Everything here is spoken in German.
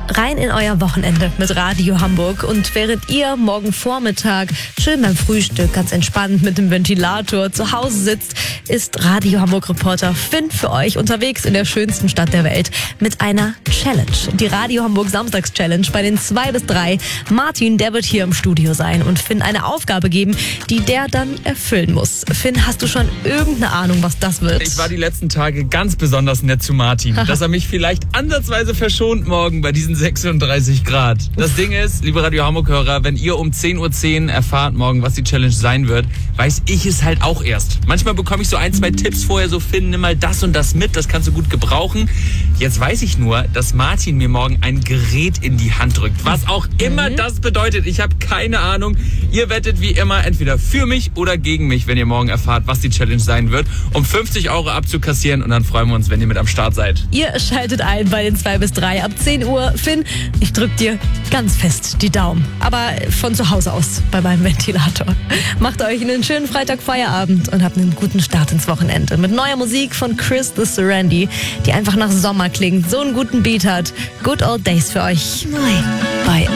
rein in euer Wochenende mit Radio Hamburg. Und während ihr morgen Vormittag schön beim Frühstück ganz entspannt mit dem Ventilator zu Hause sitzt, ist Radio Hamburg Reporter Finn für euch unterwegs in der schönsten Stadt der Welt mit einer Challenge. Die Radio Hamburg Samstags-Challenge bei den 2 bis 3. Martin, der wird hier im Studio sein und Finn eine Aufgabe geben, die der dann erfüllen muss. Finn, hast du schon irgendeine Ahnung, was das wird? Ich war die letzten Tage ganz besonders nett zu Martin, dass er mich vielleicht ansatzweise verschont morgen bei diesen 36 Grad. Das Ding ist, liebe Radio Hamburg-Hörer, wenn ihr um 10:10 Uhr erfahrt morgen, was die Challenge sein wird, weiß ich es halt auch erst. Manchmal bekomme ich so 1, 2 Tipps vorher, so Finn, nimm mal das und das mit, das kannst du gut gebrauchen. Jetzt weiß ich nur, dass Martin mir morgen ein Gerät in die Hand drückt. Was auch immer das bedeutet, ich habe keine Ahnung. Ihr wettet wie immer entweder für mich oder gegen mich, wenn ihr morgen erfahrt, was die Challenge sein wird, um 50 € abzukassieren, und dann freuen wir uns, wenn ihr mit am Start seid. Ihr schaltet ein bei den 2 bis 3 ab 10 Uhr. Finn, ich drück dir ganz fest die Daumen. Aber von zu Hause aus bei meinem Ventilator. Macht euch einen schönen Freitag Feierabend und habt einen guten Start ins Wochenende. Mit neuer Musik von Chris the Serenity, die einfach nach Sommer klingt, so einen guten Beat hat. Good Old Days für euch neu bei